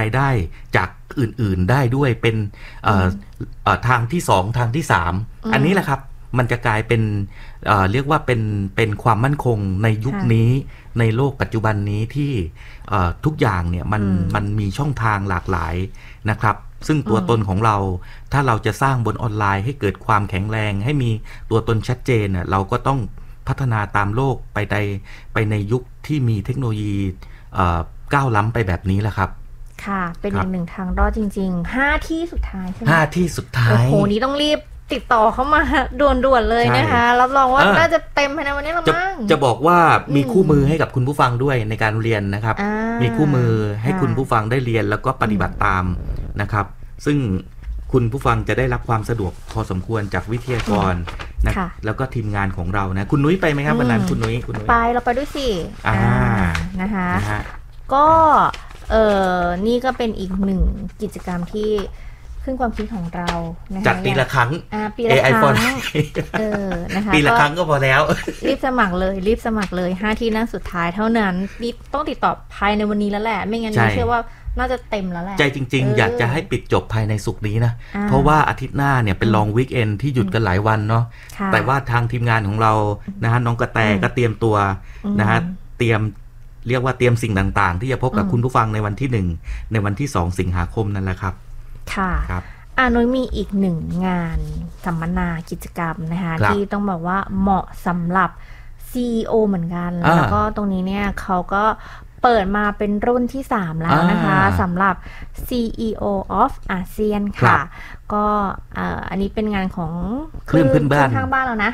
รายได้จากอื่นๆได้ด้วยเป็นทางที่2ทางที่3อันนี้แหละครับมันจะกลายเป็นเรียกว่าเป็นความมั่นคงในยุคนี้ในโลกปัจจุบันนี้ที่ทุกอย่างเนี่ยมันมีช่องทางหลากหลายนะครับซึ่งตัวตนของเราถ้าเราจะสร้างบนออนไลน์ให้เกิดความแข็งแรงให้มีตัวตนชัดเจนเราก็ต้องพัฒนาตามโลกไปในยุคที่มีเทคโนโลยีก้าวล้ำไปแบบนี้แหละครับค่ะเป็นอีกหนึ่งทางรอดจริงๆ5ที่สุดท้ายใช่ไหม 5ที่สุดท้ายโอ้โหนี้ต้องรีบติดต่อเข้ามาด่วนๆเลยนะคะรับรองว่าน่าจะเต็มภายในวันนี้ละมั้งจะบอกว่ามีคู่มือให้กับคุณผู้ฟังด้วยในการเรียนนะครับมีคู่มือให้คุณผู้ฟังได้เรียนแล้วก็ปฏิบัติตามนะครับซึ่งคุณผู้ฟังจะได้รับความสะดวกพอสมควรจากวิทยากรนะแล้วก็ทีมงานของเรานะคุณนุ้ยไปไหมครับวันนั้นคุณนุ้ยไปเราไปด้วยสินะคะก็นี่ก็เป็นอีกหนึ่งกิจกรรมที่ขึ้นความคิดของเรานะคะจัดปีละครั้งปีละครั้งนะคะปีละครั้งก็พอแล้วรีบสมัครเลย5ที่นั่งสุดท้ายเท่านั้นนี่ต้องติดต่อภายในวันนี้แล้วแหละไม่งั้นเชื่อว่าน่าจะเต็มแล้วแหละใจจริงๆอยากจะให้ปิดจบภายในศุกร์นี้นะเพราะว่าอาทิตย์หน้าเนี่ยเป็นลองวีคเอนด์ที่หยุดกันหลายวันเนาะแต่ว่าทางทีมงานของเรานะฮะน้องกระแตก็เตรียมตัวนะฮะเรียกว่าเตรียมสิ่งต่างๆที่จะพบกับคุณผู้ฟังในวันที่1ในวันที่2สิงหาคมนั่นแหละครับค่ะนุ้ยมีอีกหนึ่งงานสัมมนากิจกรรมนะคะที่ต้องบอกว่าเหมาะสำหรับ CEO เหมือนกันแล้วก็ตรงนี้เนี่ยเขาก็เปิดมาเป็นรุ่นที่3แล้วนะคะสำหรับ CEO of ASEAN ค่ะก็อันนี้เป็นงานของคลื่นพื้นบ้านข้างบ้านเรานะ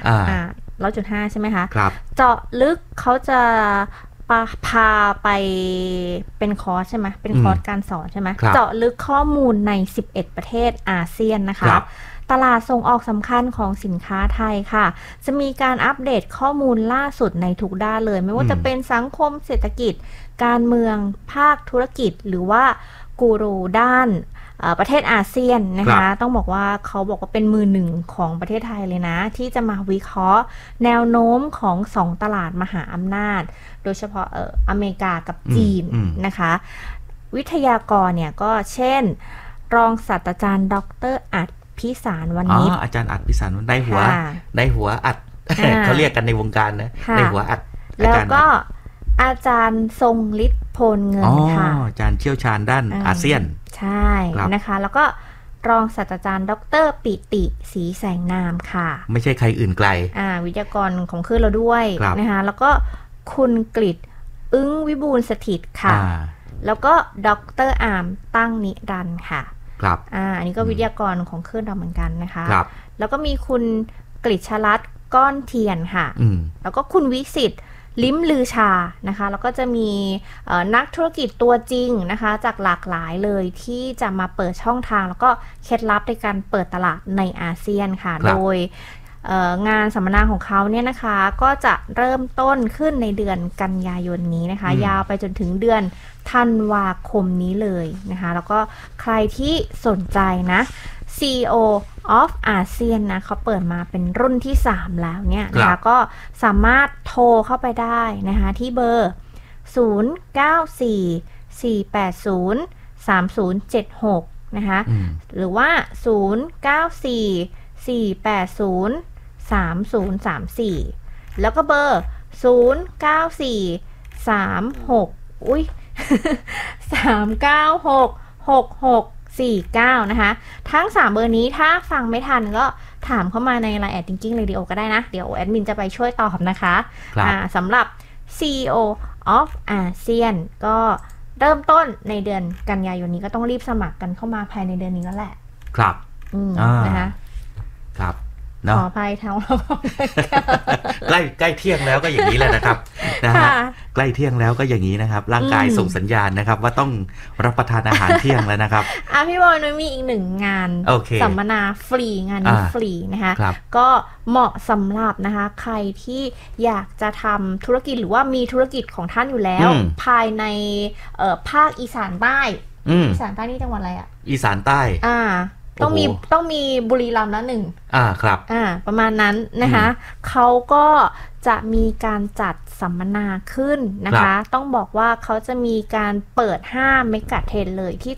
100.5 ใช่ไหมคะครับเจาะลึกเขาจะพาไปเป็นคอร์สใช่ไหมเป็นคอร์สการสอนใช่ไหมเจาะลึกข้อมูลใน11ประเทศอาเซียนนะคะตลาดส่งออกสำคัญของสินค้าไทยค่ะจะมีการอัปเดตข้อมูลล่าสุดในทุกด้านเลยไม่ว่าจะเป็นสังคมเศรษฐกิจการเมืองภาคธุรกิจหรือว่ากูรูด้านประเทศอาเซียนนะคะต้องบอกว่าเขาบอกว่าเป็นมือหนึ่งของประเทศไทยเลยนะที่จะมาวิเคราะห์แนวโน้มของ2ตลาดมหาอำนาจโดยเฉพาะอเมริกากับจีนนะคะวิทยากรเนี่ยก็เช่นรองศาสตราจารย์ดร.อัดพิสารวณิชอาจารย์อัดพิสารได้หัวอัดเขาเรียกกันในวงการนะในหัวอัดแล้วก็อาจารย์ทรงฤทธิ์โพลเงินค่ะอาจารย์เชี่ยวชาญด้านอาเซียนใช่นะคะแล้วก็รองศาสตราจารย์ดร.ปิติศรีแสงนามค่ะไม่ใช่ใครอื่นไกลวิทยากรของคลื่นเราด้วยนะคะแล้วก็คุณกฤษณ์อึ้งวิบูลย์สถิตย์ค่ะแล้วก็ดร.อาร์มตั้งนิรันดร์ค่ะครับอันนี้ก็วิทยากรของคลื่นเราเหมือนกันนะคะครับแล้วก็มีคุณกฤษรัตน์ก้อนเทียนค่ะแล้วก็คุณวิสิทธิ์ลิ้มลือชานะคะแล้วก็จะมีนักธุรกิจตัวจริงนะคะจากหลากหลายเลยที่จะมาเปิดช่องทางแล้วก็เคล็ดลับในการเปิดตลาดในอาเซียนค่ะโดยงานสัมมนาของเขาเนี่ยนะคะก็จะเริ่มต้นขึ้นในเดือนกันยายนนี้นะคะยาวไปจนถึงเดือนธันวาคมนี้เลยนะคะแล้วก็ใครที่สนใจนะ CEO of ASEAN นะเขาเปิดมาเป็นรุ่นที่3แล้วเนี่ยนะคะก็สามารถโทรเข้าไปได้นะคะที่เบอร์0944803076นะคะหรือว่า0944803034แล้วก็เบอร์0943966649นะคะทั้ง3เบอร์นี้ถ้าฟังไม่ทันก็ถามเข้ามาใน LINE @thinking radio ก็ได้นะเดี๋ยวแอดมินจะไปช่วยตอบนะคะสำหรับ CEO of ASEAN ก็เริ่มต้นในเดือนกันยายนนี้ก็ต้องรีบสมัครกันเข้ามาภายในเดือนนี้แล้วแหละครับนะคะครับขออภัยทั้งเราใกล้เที่ยงแล้วก็อย่างนี้แหละนะครับนะฮะใกล้เที่ยงแล้วก็อย่างนี้นะครับร่างกายส่งสัญญาณนะครับว่าต้องรับประทานอาหารเที่ยงแล้วนะครับพี่บอยนุ้ยมีอีกหนึ่งงานสัมมนาฟรีงานนี้ฟรีนะคะก็เหมาะสำหรับนะคะใครที่อยากจะทำธุรกิจหรือว่ามีธุรกิจของท่านอยู่แล้วภายในภาคอีสานใต้อีสานใต้นี่จังหวัดอะไรอีสานใต้ต้องมีบุรีรัมย์ละ1 ครับประมาณนั้นนะคะเขาก็จะมีการจัดสัมมนาขึ้นนะคะต้องบอกว่าเขาจะมีการเปิด5เมกะเทรนด์เลยที่